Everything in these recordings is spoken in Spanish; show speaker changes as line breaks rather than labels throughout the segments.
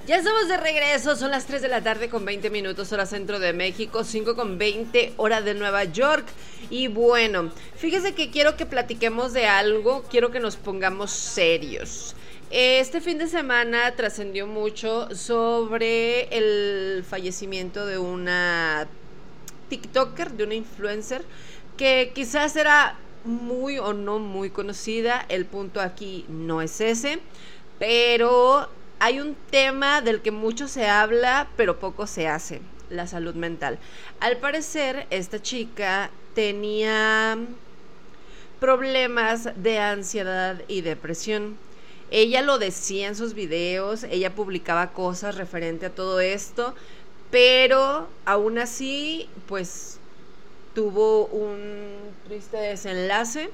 Ya estamos de regreso, son las 3 de la tarde con 20 minutos hora centro de México, 5 con 20 hora de Nueva York. Y bueno, fíjese que quiero que platiquemos de algo, quiero que nos pongamos serios. Este fin de semana trascendió mucho sobre el fallecimiento de una TikToker, de una influencer, que quizás era muy o no muy conocida. El punto aquí no es ese, pero hay un tema del que mucho se habla, pero poco se hace: la salud mental. Al parecer, esta chica tenía problemas de ansiedad y depresión. Ella lo decía en sus videos, ella publicaba cosas referente a todo esto, pero aún así, pues, tuvo un triste desenlace.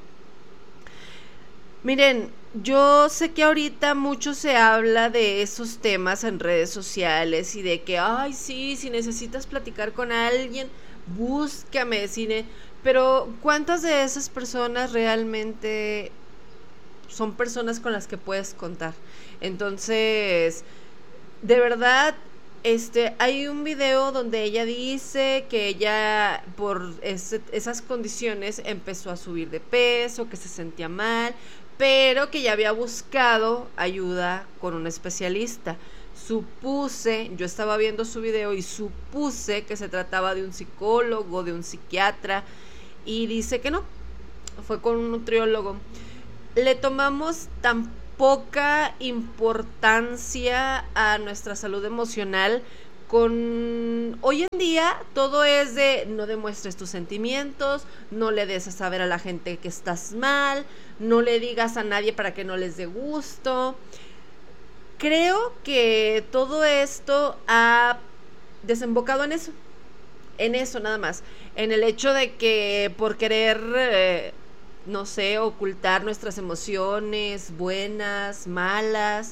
Miren, yo sé que ahorita mucho se habla de esos temas en redes sociales y de que, ay, sí, si necesitas platicar con alguien, búscame, cine. Pero ¿cuántas de esas personas realmente son personas con las que puedes contar? Entonces, de verdad, hay un video donde ella dice que ella por esas condiciones empezó a subir de peso, que se sentía mal, pero que ya había buscado ayuda con un especialista. Yo estaba viendo su video y supuse que se trataba de un psicólogo, de un psiquiatra, y dice que no, fue con un nutriólogo. Le tomamos tan poca importancia a nuestra salud emocional. Hoy en día todo es de no demuestres tus sentimientos, no le des a saber a la gente que estás mal, no le digas a nadie para que no les dé gusto. Creo que todo esto ha desembocado en eso nada más, en el hecho de que por querer no sé, ocultar nuestras emociones, buenas, malas.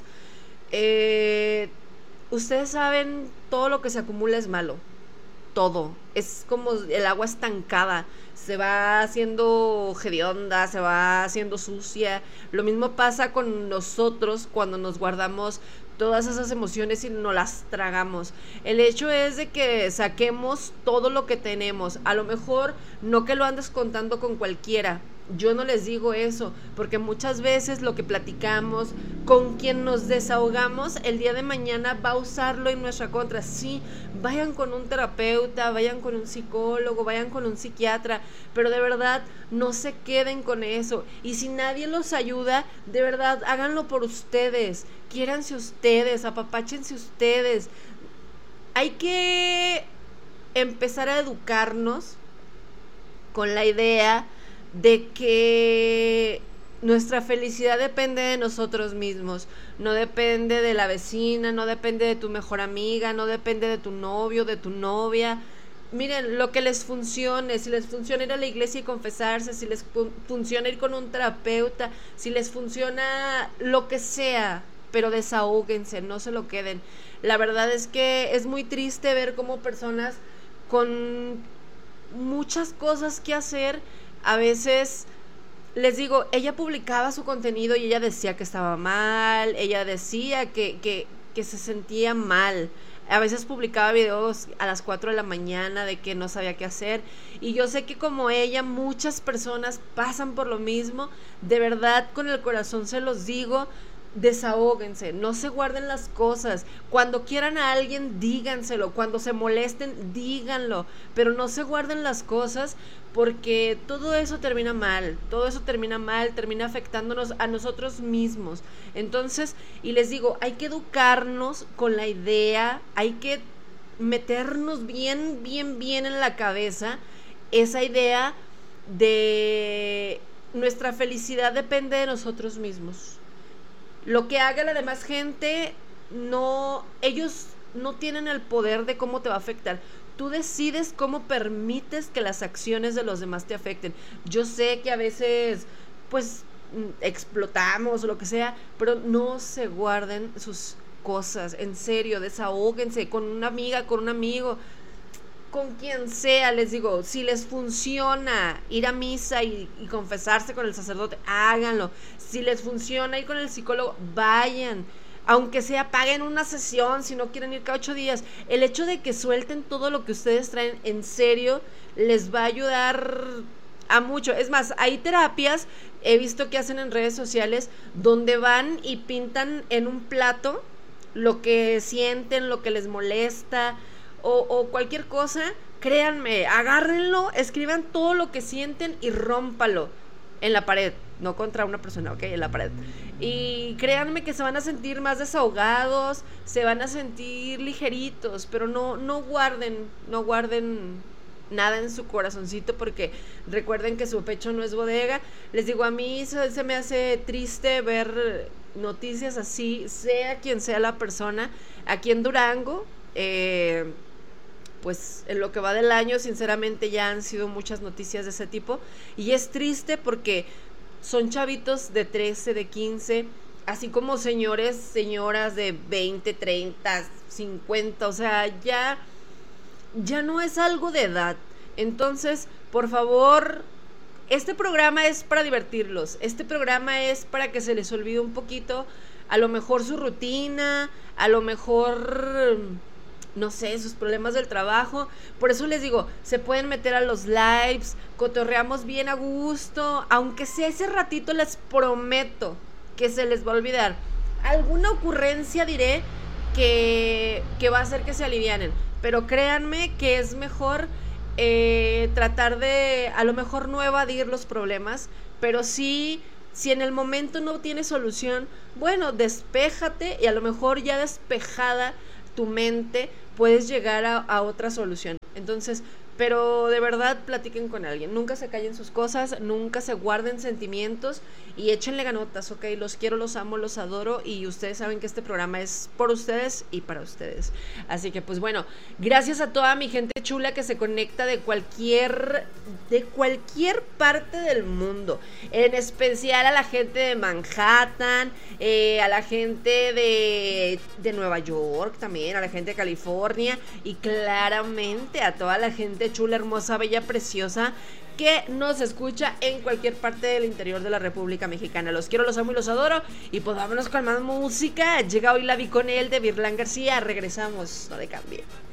Ustedes saben, todo lo que se acumula es malo. Todo. Es como el agua estancada. Se va haciendo hedionda, se va haciendo sucia. Lo mismo pasa con nosotros cuando nos guardamos todas esas emociones y nos las tragamos. El hecho es de que saquemos todo lo que tenemos. A lo mejor no que lo andes contando con cualquiera. Yo no les digo eso, porque muchas veces lo que platicamos, con quien nos desahogamos, el día de mañana va a usarlo en nuestra contra. Sí, vayan con un terapeuta, vayan con un psicólogo, vayan con un psiquiatra, pero de verdad no se queden con eso. Y si nadie los ayuda, de verdad háganlo por ustedes, quiéranse ustedes, apapáchense ustedes. Hay que empezar a educarnos con la idea de que nuestra felicidad depende de nosotros mismos, no depende de la vecina, no depende de tu mejor amiga, no depende de tu novio, de tu novia. Miren, lo que les funcione, si les funciona ir a la iglesia y confesarse, si les funciona ir con un terapeuta, si les funciona lo que sea, pero desahóguense, no se lo queden. La verdad es que es muy triste ver cómo personas con muchas cosas que hacer, a veces, les digo, ella publicaba su contenido y ella decía que estaba mal, ella decía que se sentía mal. A veces publicaba videos a las 4 de la mañana de que no sabía qué hacer. Y yo sé que como ella, muchas personas pasan por lo mismo. De verdad, con el corazón se los digo, desahóguense, no se guarden las cosas. Cuando quieran a alguien, díganselo. Cuando se molesten, díganlo. Pero no se guarden las cosas, porque todo eso termina mal, termina afectándonos a nosotros mismos. Entonces, y les digo, hay que educarnos con la idea, hay que meternos bien en la cabeza esa idea de nuestra felicidad depende de nosotros mismos. Lo que haga la demás gente, ellos no tienen el poder de cómo te va a afectar. Tú decides cómo permites que las acciones de los demás te afecten. Yo sé que a veces, pues, explotamos o lo que sea, pero no se guarden sus cosas. En serio, desahóguense con una amiga, con un amigo, con quien sea. Les digo, si les funciona ir a misa y confesarse con el sacerdote, háganlo. Si les funciona ir con el psicólogo, vayan. aunque sea paguen una sesión si no quieren ir cada 8 días. El hecho de que suelten todo lo que ustedes traen, en serio, les va a ayudar a mucho. Es más, hay terapias, he visto que hacen en redes sociales, donde van y pintan en un plato lo que sienten, lo que les molesta o cualquier cosa. Créanme, agárrenlo, escriban todo lo que sienten y rómpalo en la pared, no contra una persona, ok, en la pared. Y créanme que se van a sentir más desahogados, se van a sentir ligeritos, pero no guarden nada en su corazoncito, porque recuerden que su pecho no es bodega. Les digo, a mí se me hace triste ver noticias así, sea quien sea la persona. Aquí en Durango, pues en lo que va del año, sinceramente ya han sido muchas noticias de ese tipo, y es triste porque son chavitos de 13, de 15, así como señores, señoras de 20, 30, 50, o sea, ya no es algo de edad. Entonces, por favor, este programa es para divertirlos, este programa es para que se les olvide un poquito, a lo mejor su rutina, a lo mejor, no sé, sus problemas del trabajo. Por eso les digo, se pueden meter a los lives, cotorreamos bien a gusto, aunque sea ese ratito, les prometo que se les va a olvidar. Alguna ocurrencia diré que va a hacer que se alivianen, pero créanme que es mejor tratar de, a lo mejor no evadir los problemas, pero sí, si en el momento no tiene solución, bueno, despéjate, y a lo mejor ya despejada tu mente puedes llegar a otra solución. Entonces, pero de verdad platiquen con alguien, nunca se callen sus cosas, nunca se guarden sentimientos y échenle ganotas, ok, los quiero, los amo, los adoro, y ustedes saben que este programa es por ustedes y para ustedes. Así que pues bueno, gracias a toda mi gente chula que se conecta de cualquier parte del mundo, en especial a la gente de Manhattan, a la gente de Nueva York también, a la gente de California, y claramente a toda la gente chula, hermosa, bella, preciosa que nos escucha en cualquier parte del interior de la República Mexicana. Los quiero, los amo y los adoro. Y pues vámonos con más música. Llega hoy la vi con él de Virlán García. Regresamos, no le cambie.